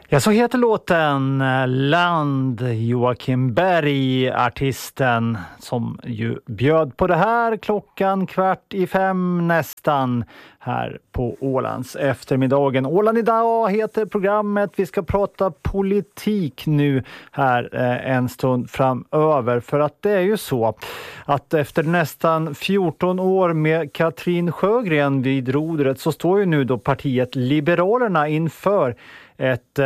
Ja, så heter låten Land, Joakim Berg, artisten som ju bjöd på det här 4:15 nästan här på Ålands eftermiddagen. Åland idag heter programmet. Vi ska prata politik nu här en stund framöver. För att det är ju så att efter nästan 14 år med Katrin Sjögren vid rodret så står ju nu då partiet Liberalerna inför ett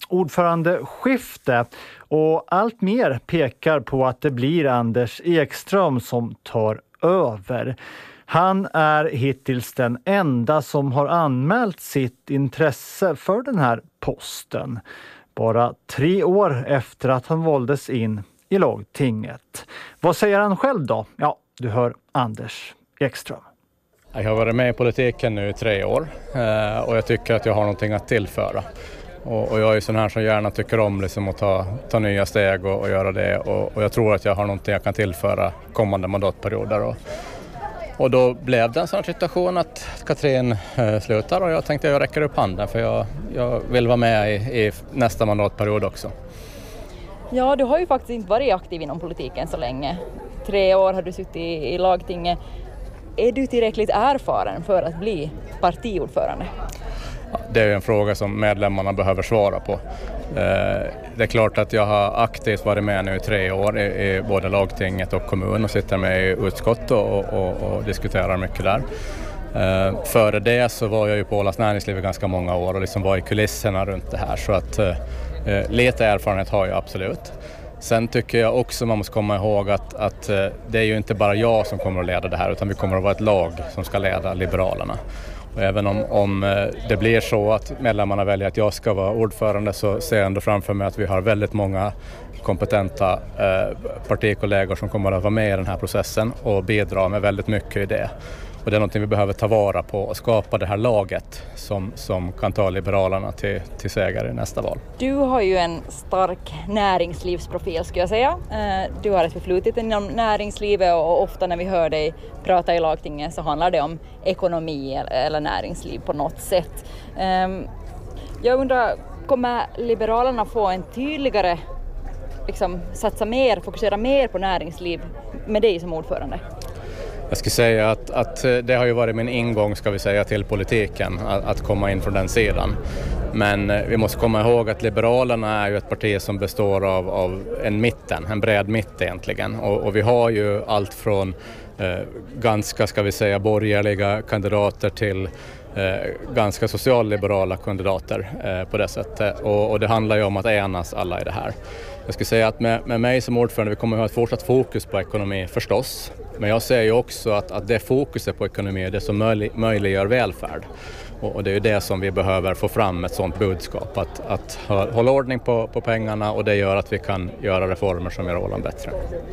ordförandeskifte och allt mer pekar på att det blir Anders Ekström som tar över. Han är hittills den enda som har anmält sitt intresse för den här posten. Bara 3 år efter att han valdes in i lagtinget. Vad säger han själv då? Ja, du hör Anders Ekström. Jag har varit med i politiken nu i 3 år och jag tycker att jag har någonting att tillföra. Och jag är sån här som gärna tycker om liksom att ta nya steg och göra det. Och jag tror att jag har någonting jag kan tillföra kommande mandatperioder. Och då blev det en sån situation att Katrin slutar och jag tänkte att jag räcker upp handen för jag vill vara med i nästa mandatperiod också. Ja, du har ju faktiskt inte varit aktiv inom politiken så länge. 3 år har du suttit i lagtinget. Är du tillräckligt erfaren för att bli partiordförande? Det är en fråga som medlemmarna behöver svara på. Det är klart att jag har aktivt varit med nu i 3 år i både lagtinget och kommun och sitter med i utskott och diskuterar mycket där. Före det så var jag ju på Ålands näringsliv i ganska många år och liksom var i kulisserna runt det här. Så att lite erfarenhet har jag absolut. Sen tycker jag också man måste komma ihåg att det är ju inte bara jag som kommer att leda det här utan vi kommer att vara ett lag som ska leda Liberalerna. Och även om det blir så att medlemmarna väljer att jag ska vara ordförande så ser jag ändå framför mig att vi har väldigt många kompetenta partikollegor som kommer att vara med i den här processen och bidra med väldigt mycket i det. Och det är någonting vi behöver ta vara på och skapa det här laget som kan ta Liberalerna till seger i nästa val. Du har ju en stark näringslivsprofil skulle jag säga. Du har ett förflutet inom näringslivet och ofta när vi hör dig prata i lagtinget så handlar det om ekonomi eller näringsliv på något sätt. Jag undrar, kommer Liberalerna få en tydligare satsa mer, fokusera mer på näringsliv med dig som ordförande? Jag skulle säga att det har ju varit min ingång ska vi säga till politiken att komma in från den sidan. Men vi måste komma ihåg att Liberalerna är ju ett parti som består av en bred mitt egentligen. Och vi har ju allt från ganska ska vi säga borgerliga kandidater till ganska socialliberala kandidater på det sättet. Och det handlar ju om att enas alla i det här. Jag skulle säga att med mig som ordförande vi kommer att ha ett fortsatt fokus på ekonomi förstås. Men jag ser ju också att det fokuset på ekonomi är det som möjliggör välfärd. Och det är ju det som vi behöver få fram ett sådant budskap. Att hålla ordning på pengarna och det gör att vi kan göra reformer som gör Åland bättre.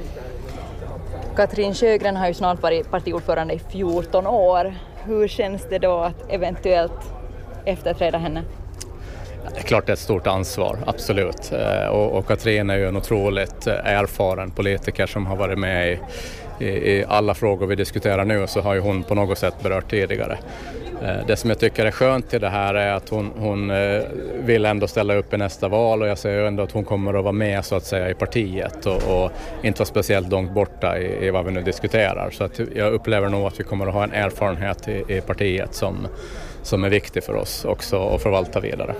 Katrin Sjögren har ju snart varit partiordförande i 14 år. Hur känns det då att eventuellt efterträda henne? Det är klart det är ett stort ansvar, absolut. Och Katrin är ju en otroligt erfaren politiker som har varit med i alla frågor vi diskuterar nu så har ju hon på något sätt berört tidigare. Det som jag tycker är skönt i det här är att hon vill ändå ställa upp i nästa val och jag ser ju ändå att hon kommer att vara med så att säga i partiet och inte vara speciellt långt borta i vad vi nu diskuterar. Så att jag upplever nog att vi kommer att ha en erfarenhet i partiet som är viktig för oss också att förvalta vidare.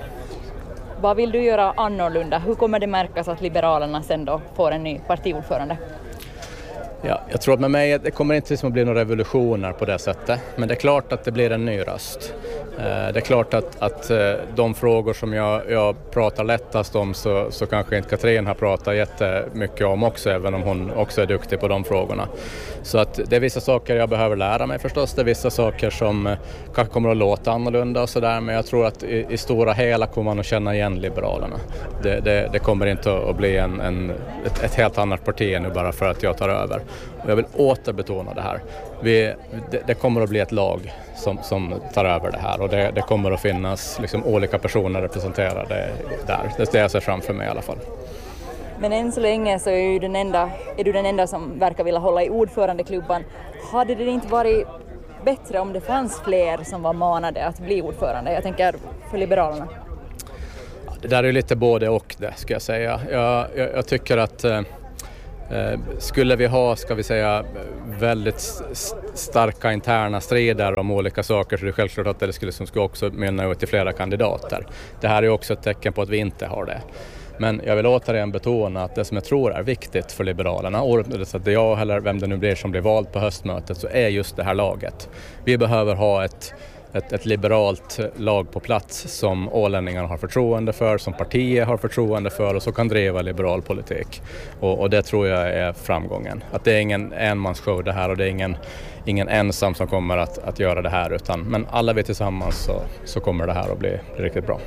Vad vill du göra annorlunda? Hur kommer det märkas att Liberalerna sen då får en ny partiordförande? Ja, jag tror att med mig det kommer inte att bli några revolutioner på det sättet. Men det är klart att det blir en ny röst. Det är klart att de frågor som jag pratar lättast om så kanske inte Katrin har pratat jättemycket om också, även om hon också är duktig på de frågorna. Så att det är vissa saker jag behöver lära mig förstås. Det är vissa saker som kanske kommer att låta annorlunda och sådär. Men jag tror att i stora hela kommer man att känna igen Liberalerna. Det kommer inte att bli ett helt annat parti ännu bara för att jag tar över. Och jag vill återbetona det här. Det kommer att bli ett lag som tar över det här och det kommer att finnas liksom olika personer representerade där. Det är det jag ser framför mig i alla fall. Men än så länge så är du den enda som verkar vilja hålla i ordförandeklubban. Hade det inte varit bättre om det fanns fler som var manade att bli ordförande? Jag tänker för Liberalerna. Det där är lite både och det, ska jag säga. Jag tycker att skulle vi ha, ska vi säga, väldigt starka interna strider om olika saker, så det är självklart att det skulle också mynna ut i flera kandidater. Det här är också ett tecken på att vi inte har det. Men jag vill återigen betona att det som jag tror är viktigt för Liberalerna, oavsett att det är jag eller vem det nu blir som blir vald på höstmötet, så är just det här laget. Vi behöver ha ett liberalt lag på plats som ålänningarna har förtroende för, som partiet har förtroende för och så kan driva liberal politik. Och det tror jag är framgången. Att det är ingen enmansshow det här, och det är ingen ensam som kommer att göra det här, men alla vi tillsammans så kommer det här att bli riktigt bra.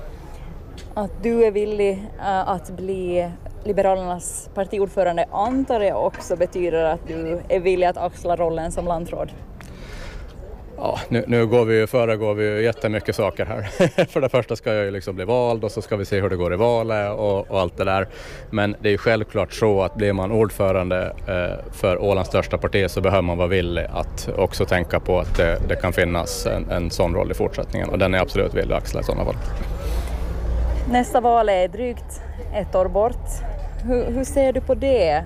Att du är villig att bli Liberalernas partiordförande antar jag också betyder att du är villig att axla rollen som landråd. Ja, nu föregår vi ju jättemycket saker här. För det första ska jag ju liksom bli vald och så ska vi se hur det går i valet och allt det där. Men det är ju självklart så att blir man ordförande för Ålands största parti så behöver man vara villig att också tänka på att det kan finnas en sån roll i fortsättningen. Och den är absolut villig att axla i sådana fall. Nästa val är drygt 1 år bort. Hur ser du på det?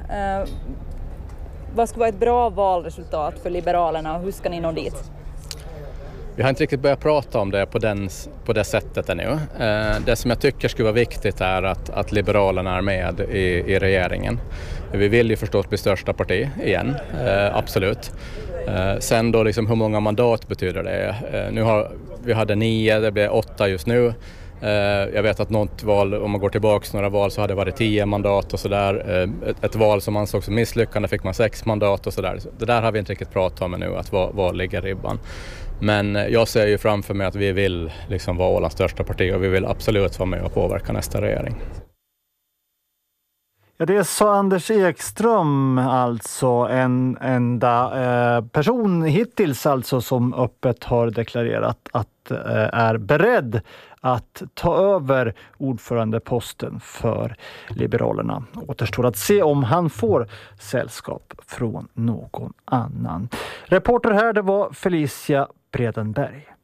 Vad skulle vara ett bra valresultat för Liberalerna och hur ska ni nå dit? Vi har inte riktigt börjat prata om det på det sättet ännu. Det som jag tycker skulle vara viktigt är att Liberalerna är med i regeringen. Vi vill ju förstås bli största parti igen, absolut. Sen då liksom hur många mandat betyder det? Vi hade 9, det blir 8 just nu. Jag vet att något val, om man går tillbaka några val, så hade det varit 10 mandat och sådär. Ett val som ansågs som misslyckande fick man 6 mandat och sådär. Det där har vi inte riktigt pratat om ännu, att var ligger ribban. Men jag ser ju framför mig att vi vill liksom vara Ålands största parti och vi vill absolut vara med och påverka nästa regering. Ja, det sa Anders Ekström, alltså en enda person hittills alltså som öppet har deklarerat att är beredd att ta över ordförandeposten för Liberalerna. Återstår att se om han får sällskap från någon annan. Reporter här, det var Felicia Bredenberg.